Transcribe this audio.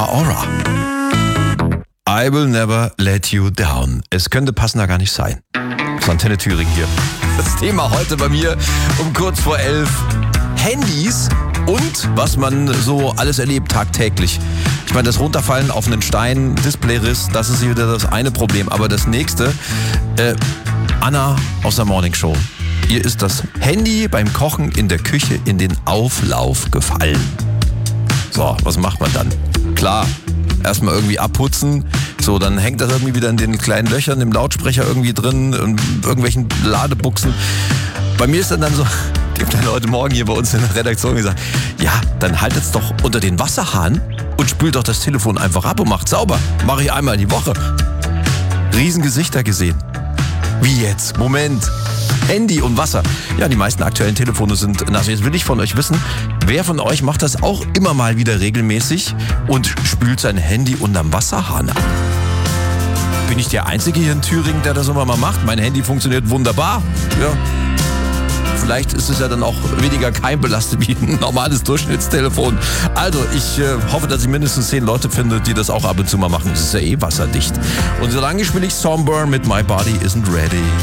Rita Ora. I will never let you down. Es könnte passender gar nicht sein. Das ist Antenne Thüringen hier. Das Thema heute bei mir um kurz vor 11. Handys und was man so alles erlebt tagtäglich. Ich meine, das Runterfallen auf einen Stein, Displayriss, das ist wieder das eine Problem. Aber das nächste, Anna aus der Morning Show. Ihr ist das Handy beim Kochen in der Küche in den Auflauf gefallen. So, was macht man dann? Klar, erstmal irgendwie abputzen. So, dann hängt das irgendwie wieder in den kleinen Löchern im Lautsprecher irgendwie drin, in irgendwelchen Ladebuchsen. Bei mir ist dann so, die haben dann heute Morgen hier bei uns in der Redaktion gesagt, ja, dann haltet's doch unter den Wasserhahn und spült doch das Telefon einfach ab und macht sauber. Mache ich einmal die Woche. Riesengesichter gesehen. Wie jetzt? Moment. Handy und Wasser. Ja, die meisten aktuellen Telefone sind nass. Jetzt will ich von euch wissen, wer von euch macht das auch immer mal wieder regelmäßig und spült sein Handy unterm Wasserhahn ab? Bin ich der Einzige hier in Thüringen, der das immer mal macht? Mein Handy funktioniert wunderbar. Ja. Vielleicht ist es ja dann auch weniger keimbelastet wie ein normales Durchschnittstelefon. Also, ich hoffe, dass ich mindestens 10 Leute finde, die das auch ab und zu mal machen. Es ist ja eh wasserdicht. Und solange spiele ich Somber mit My Body Isn't Ready.